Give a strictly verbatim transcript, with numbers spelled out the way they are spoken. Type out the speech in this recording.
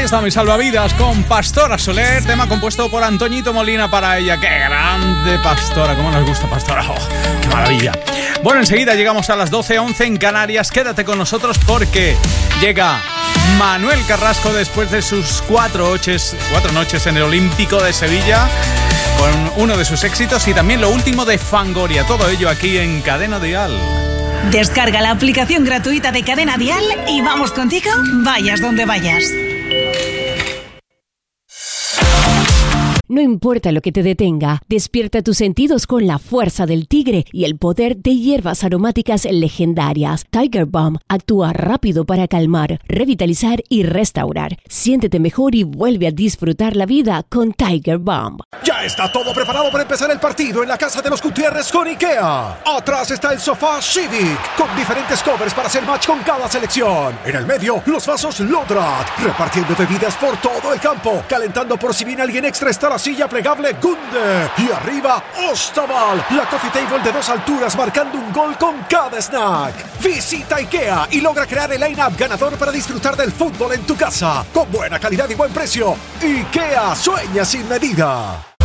está mi salvavidas con Pastora Soler, tema compuesto por Antoñito Molina para ella. ¡Qué grande Pastora! ¿Cómo nos gusta Pastora? ¡Oh, qué maravilla! Bueno, enseguida llegamos a las doce once en Canarias. Quédate con nosotros porque llega Manuel Carrasco después de sus cuatro noches, cuatro noches en el Olímpico de Sevilla con uno de sus éxitos y también lo último de Fangoria. Todo ello aquí en Cadena Dial. Descarga la aplicación gratuita de Cadena Dial y vamos contigo, vayas donde vayas. No importa lo que te detenga, despierta tus sentidos con la fuerza del tigre y el poder de hierbas aromáticas legendarias. Tiger Balm actúa rápido para calmar, revitalizar y restaurar. Siéntete mejor y vuelve a disfrutar la vida con Tiger Balm. Ya está todo preparado para empezar el partido en la casa de los Gutiérrez con IKEA. Atrás está el sofá Civic, con diferentes covers para hacer match con cada selección. En el medio, los vasos Lodrat, repartiendo bebidas por todo el campo, calentando por si viene alguien extra está la silla plegable Gunde. Y arriba, Ostaval, la coffee table de dos alturas marcando un gol con cada snack. Visita IKEA y logra crear el line-up ganador para disfrutar del fútbol en tu casa. Con buena calidad y buen precio. IKEA, sueña sin medida.